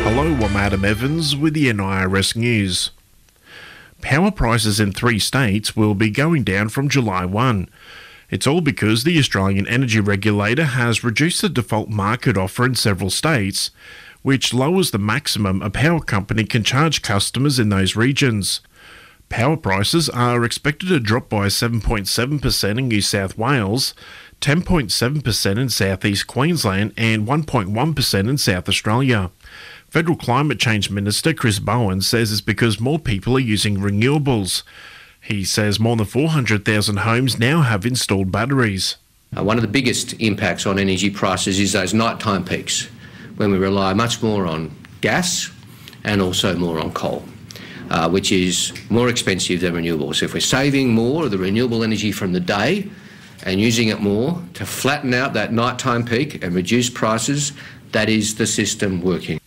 Hello, I'm Adam Evans with the NIRS News. Power prices in 3 states will be going down from July 1. It's all because the Australian Energy Regulator has reduced the default market offer in several states, which lowers the maximum a power company can charge customers in those regions. Power prices are expected to drop by 7.7% in New South Wales, 10.7% in South East Queensland and 1.1% in South Australia. Federal Climate Change Minister Chris Bowen says it's because more people are using renewables. He says more than 400,000 homes now have installed batteries. One of the biggest impacts on energy prices is those nighttime peaks, when we rely much more on gas and also more on coal, which is more expensive than renewables. If we're saving more of the renewable energy from the day and using it more to flatten out that nighttime peak and reduce prices, that is the system working.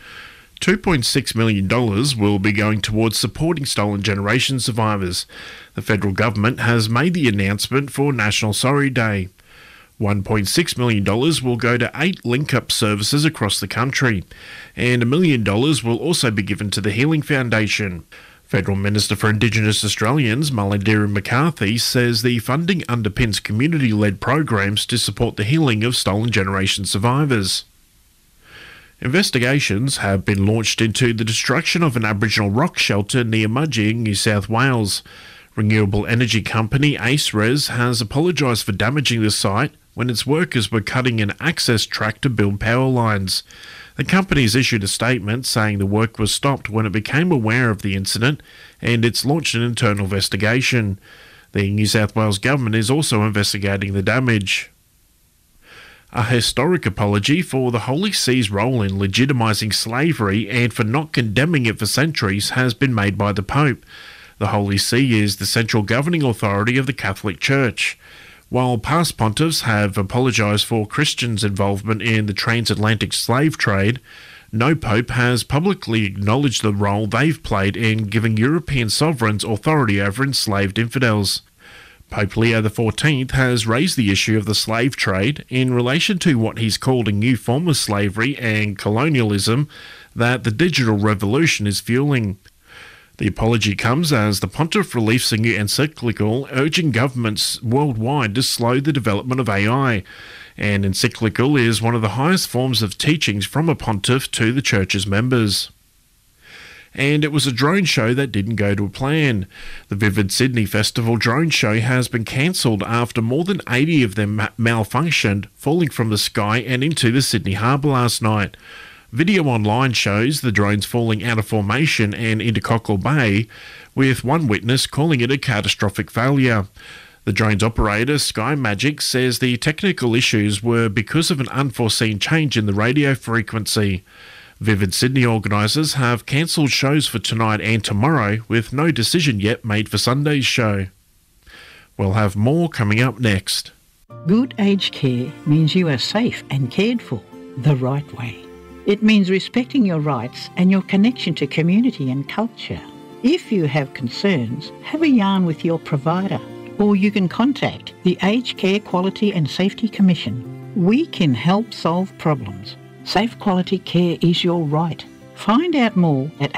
$2.6 million will be going towards supporting stolen generation survivors. The federal government has made the announcement for National Sorry Day. $1.6 million will go to 8 link-up services across the country, and $1 million will also be given to the Healing Foundation. Federal Minister for Indigenous Australians, Mullingdiri McCarthy, says the funding underpins community-led programs to support the healing of stolen generation survivors. Investigations have been launched into the destruction of an Aboriginal rock shelter near Mudgee, New South Wales. Renewable energy company AceRes has apologised for damaging the site when its workers were cutting an access track to build power lines. The company has issued a statement saying the work was stopped when it became aware of the incident, and it's launched an internal investigation. The New South Wales government is also investigating the damage. A historic apology for the Holy See's role in legitimising slavery and for not condemning it for centuries has been made by the Pope. The Holy See is the central governing authority of the Catholic Church. While past pontiffs have apologised for Christians' involvement in the transatlantic slave trade, no pope has publicly acknowledged the role they've played in giving European sovereigns authority over enslaved infidels. Pope Leo XIV has raised the issue of the slave trade in relation to what he's called a new form of slavery and colonialism that the digital revolution is fueling. The apology comes as the pontiff released a new encyclical urging governments worldwide to slow the development of AI. An encyclical is one of the highest forms of teachings from a pontiff to the church's members. And it was a drone show that didn't go to plan. The Vivid Sydney Festival drone show has been cancelled after more than 80 of them malfunctioned, falling from the sky and into the Sydney Harbour last night. Video online shows the drones falling out of formation and into Cockle Bay, with one witness calling it a catastrophic failure. The drone's operator, Sky Magic, says the technical issues were because of an unforeseen change in the radio frequency. Vivid Sydney organisers have cancelled shows for tonight and tomorrow, with no decision yet made for Sunday's show. We'll have more coming up next. Good aged care means you are safe and cared for the right way. It means respecting your rights and your connection to community and culture. If you have concerns, have a yarn with your provider, or you can contact the Aged Care Quality and Safety Commission. We can help solve problems. Safe quality care is your right. Find out more at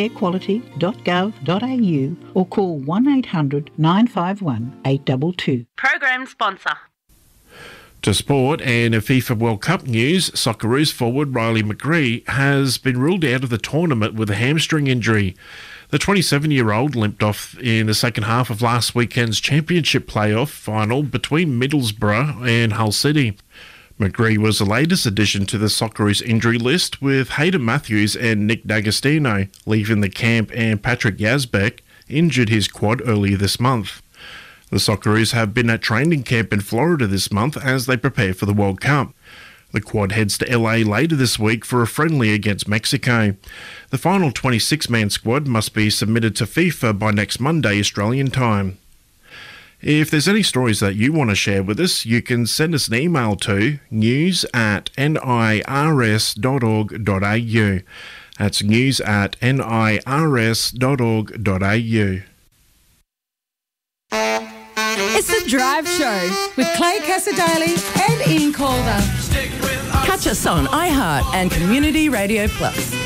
agedcarequality.gov.au or call 1800 951 822. Program sponsor. To sport and FIFA World Cup news, Socceroos forward Riley McGree has been ruled out of the tournament with a hamstring injury. The 27-year-old limped off in the second half of last weekend's championship playoff final between Middlesbrough and Hull City. McGree was the latest addition to the Socceroos injury list, with Hayden Matthews and Nick D'Agostino leaving the camp and Patrick Yazbek injured his quad earlier this month. The Socceroos have been at training camp in Florida this month as they prepare for the World Cup. The quad heads to LA later this week for a friendly against Mexico. The final 26-man squad must be submitted to FIFA by next Monday Australian time. If there's any stories that you want to share with us, you can send us an email to news@nirs.org.au. That's news@nirs.org.au. It's The Drive Show with Clay Cassadaly and Ian Calder. Catch us on iHeart and Community Radio Plus.